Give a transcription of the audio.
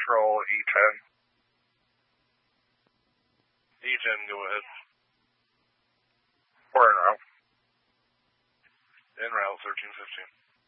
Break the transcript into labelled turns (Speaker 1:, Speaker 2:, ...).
Speaker 1: Patrol E10.
Speaker 2: E10, go ahead.
Speaker 1: We're en route.
Speaker 2: En route, 1315.